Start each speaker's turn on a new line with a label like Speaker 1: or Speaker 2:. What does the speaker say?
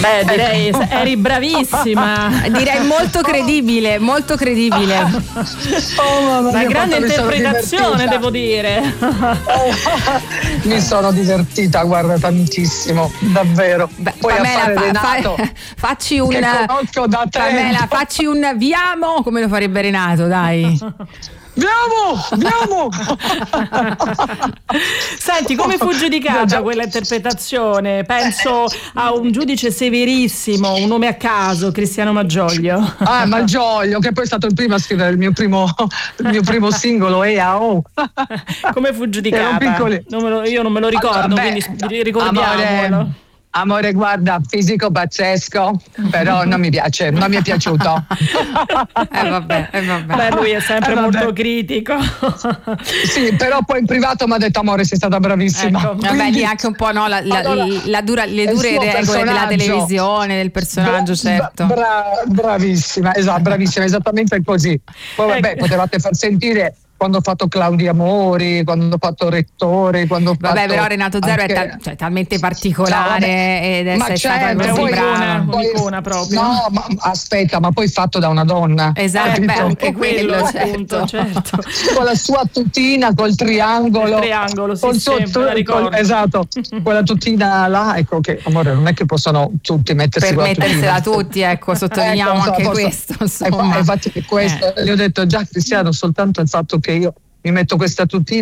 Speaker 1: Beh, direi eri bravissima.
Speaker 2: Direi molto credibile, molto credibile.
Speaker 1: Una grande interpretazione, devo dire.
Speaker 3: Mi sono divertita, guarda, tantissimo, davvero.
Speaker 2: Beh,
Speaker 3: poi
Speaker 2: Pamela,
Speaker 3: a fare Renato,
Speaker 2: facci un
Speaker 3: che conosco da tempo.
Speaker 2: Pamela, facci un viamo come lo farebbe Renato, dai.
Speaker 3: Andiamo!
Speaker 1: Senti, come fu giudicata quella interpretazione? Penso a un giudice severissimo, un nome a caso, Cristiano Maggioglio.
Speaker 3: Maggioglio, che poi è stato il primo a scrivere il mio primo singolo, EAO.
Speaker 1: Come fu giudicata? Io non me lo ricordo, quindi ricordiamolo.
Speaker 3: Amore, guarda, fisico pazzesco, però non mi piace, non mi è piaciuto.
Speaker 2: Vabbè.
Speaker 1: Beh, lui è sempre molto critico.
Speaker 3: Sì, però poi in privato mi ha detto: amore, sei stata bravissima.
Speaker 2: Ecco. Vabbè, lì anche un po' le dure regole della televisione, del personaggio, certo.
Speaker 3: Bravissima, esattamente così. Poi vabbè, potevate far sentire quando ho fatto Claudia Amori, quando ho fatto Rettore,
Speaker 2: però Renato Zero è talmente particolare ed è stato
Speaker 1: un'icona proprio.
Speaker 3: No, ma aspetta, ma poi fatto da una donna.
Speaker 2: Esatto, anche quello, certo.
Speaker 3: Con la sua tutina, col triangolo.
Speaker 1: Il triangolo, sì, sempre la ricordo.
Speaker 3: Esatto, quella tutina là, ecco che, amore, non è che possono tutti
Speaker 2: mettersela tutti, ecco, sottolineiamo anche questo, insomma.
Speaker 3: Infatti questo, gli ho detto già, Cristiano, soltanto il fatto che io mi metto questa tutina